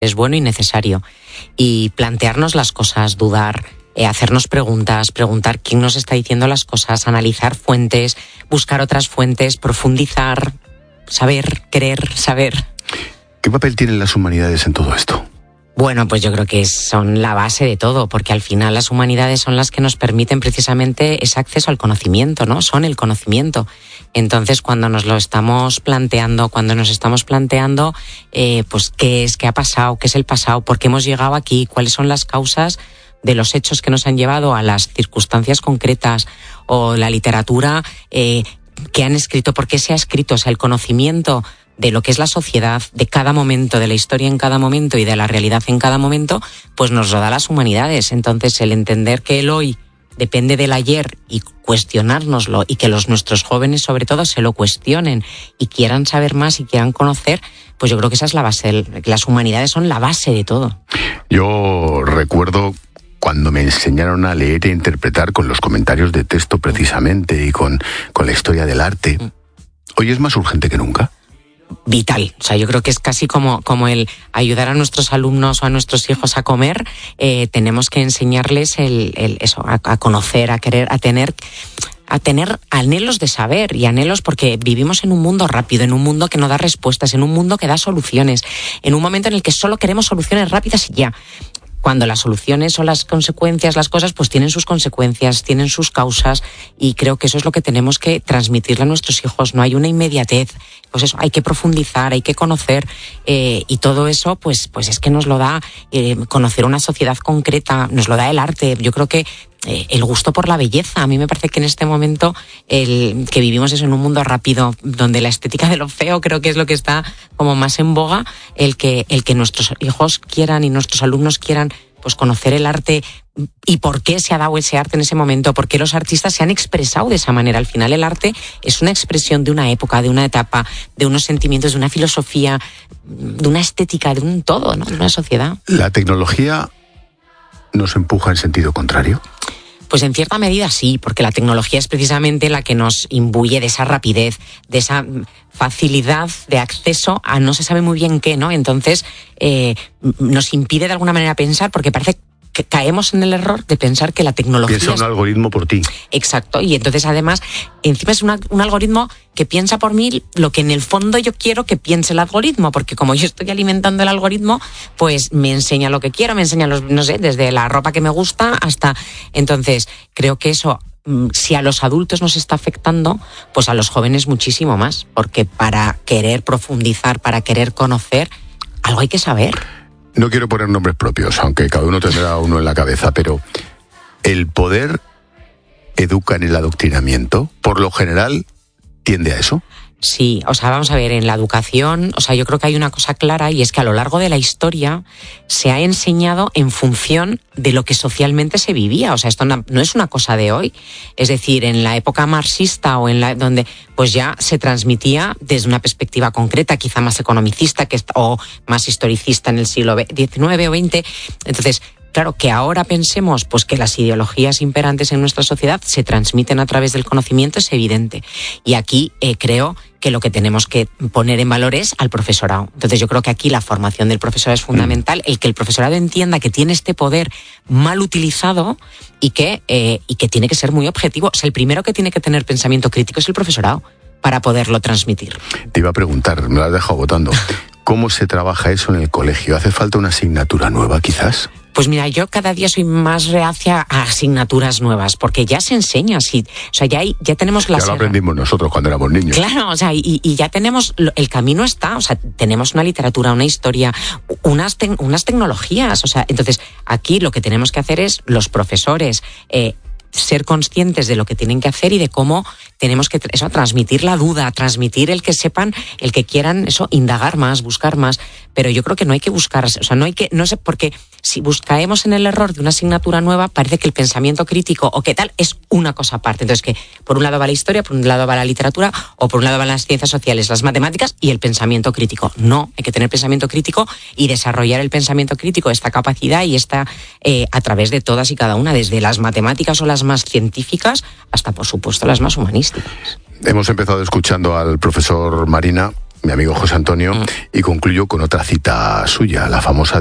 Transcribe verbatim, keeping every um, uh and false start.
es bueno y necesario. Y plantearnos las cosas, dudar, eh, hacernos preguntas, preguntar quién nos está diciendo las cosas, analizar fuentes, buscar otras fuentes, profundizar, saber, querer, saber. ¿Qué papel tienen las humanidades en todo esto? Bueno, pues yo creo que son la base de todo, porque al final las humanidades son las que nos permiten precisamente ese acceso al conocimiento, ¿no? Son el conocimiento. Entonces, cuando nos lo estamos planteando, cuando nos estamos planteando, eh, pues qué es, qué ha pasado, qué es el pasado, por qué hemos llegado aquí, cuáles son las causas de los hechos que nos han llevado a las circunstancias concretas, o la literatura eh, que han escrito, por qué se ha escrito, o sea, el conocimiento de lo que es la sociedad, de cada momento, de la historia en cada momento y de la realidad en cada momento, pues nos lo da las humanidades. Entonces, el entender que el hoy depende del ayer y cuestionárnoslo, y que los nuestros jóvenes sobre todo se lo cuestionen y quieran saber más y quieran conocer, pues yo creo que esa es la base. Las humanidades son la base de todo. Yo recuerdo cuando me enseñaron a leer e interpretar con los comentarios de texto precisamente y con, con la historia del arte. Hoy es más urgente que nunca. Vital, o sea, yo creo que es casi como, como el ayudar a nuestros alumnos o a nuestros hijos a comer. Eh, tenemos que enseñarles el, el eso, a, a conocer, a querer, a tener, a tener anhelos de saber y anhelos, porque vivimos en un mundo rápido, en un mundo que no da respuestas, en un mundo que da soluciones, en un momento en el que solo queremos soluciones rápidas y ya. Cuando las soluciones o las consecuencias, las cosas, pues tienen sus consecuencias, tienen sus causas, y creo que eso es lo que tenemos que transmitirle a nuestros hijos. No hay una inmediatez, pues eso, hay que profundizar, hay que conocer, eh, y todo eso, pues, pues es que nos lo da eh, conocer una sociedad concreta, nos lo da el arte. Yo creo que eh, el gusto por la belleza, a mí me parece que en este momento el que vivimos es en un mundo rápido, donde la estética de lo feo creo que es lo que está como más en boga, el que, el que nuestros hijos quieran y nuestros alumnos quieran pues conocer el arte y por qué se ha dado ese arte en ese momento, por qué los artistas se han expresado de esa manera. Al final el arte es una expresión de una época, de una etapa, de unos sentimientos, de una filosofía, de una estética, de un todo, ¿no? De una sociedad. ¿La tecnología nos empuja en sentido contrario? Pues en cierta medida sí, porque la tecnología es precisamente la que nos imbuye de esa rapidez, de esa facilidad de acceso a no se sabe muy bien qué, ¿no? Entonces eh, nos impide de alguna manera pensar, porque parece que caemos en el error de pensar que la tecnología... Piensa un es... algoritmo por ti. Exacto, y entonces además, encima es una, un algoritmo que piensa por mí lo que en el fondo yo quiero que piense el algoritmo, porque como yo estoy alimentando el algoritmo, pues me enseña lo que quiero, me enseña, los, no sé, desde la ropa que me gusta hasta... Entonces, creo que eso, si a los adultos nos está afectando, pues a los jóvenes muchísimo más, porque para querer profundizar, para querer conocer, algo hay que saber. No quiero poner nombres propios, aunque cada uno tendrá uno en la cabeza, pero el poder educa en el adoctrinamiento, por lo general, tiende a eso. Sí, o sea, vamos a ver, en la educación, o sea, yo creo que hay una cosa clara, y es que a lo largo de la historia se ha enseñado en función de lo que socialmente se vivía. O sea, esto no, no es una cosa de hoy. Es decir, en la época marxista o en la donde pues ya se transmitía desde una perspectiva concreta, quizá más economicista que o más historicista en el siglo diecinueve o veinte. Entonces, claro, que ahora pensemos pues que las ideologías imperantes en nuestra sociedad se transmiten a través del conocimiento es evidente. Y aquí eh, creo que lo que tenemos que poner en valor es al profesorado. Entonces yo creo que aquí la formación del profesorado es fundamental, el que el profesorado entienda que tiene este poder mal utilizado y que, eh, y que tiene que ser muy objetivo. O sea, el primero que tiene que tener pensamiento crítico es el profesorado para poderlo transmitir. Te iba a preguntar, me lo has dejado botando. ¿Cómo se trabaja eso en el colegio? ¿Hace falta una asignatura nueva, quizás? Pues mira, yo cada día soy más reacia a asignaturas nuevas, porque ya se enseña, sí, o sea, ya hay, ya tenemos las... Ya lo aprendimos nosotros cuando éramos niños. Claro, o sea, y, y ya tenemos, el camino está, o sea, tenemos una literatura, una historia, unas, te, unas tecnologías, o sea, entonces aquí lo que tenemos que hacer es, los profesores, eh, ser conscientes de lo que tienen que hacer y de cómo tenemos que eso, transmitir la duda, transmitir el que sepan, el que quieran eso, indagar más, buscar más. Pero yo creo que no hay que buscar, o sea, no hay que, no sé, porque si buscaemos en el error de una asignatura nueva, parece que el pensamiento crítico o qué tal es una cosa aparte. Entonces, que por un lado va la historia, por un lado va la literatura, o por un lado van las ciencias sociales, las matemáticas y el pensamiento crítico. No, hay que tener pensamiento crítico y desarrollar el pensamiento crítico, esta capacidad y esta, eh, a través de todas y cada una, desde las matemáticas o las más científicas hasta, por supuesto, las más humanísticas. Hemos empezado escuchando al profesor Marina. mi amigo José Antonio, mm. y concluyo con otra cita suya, la famosa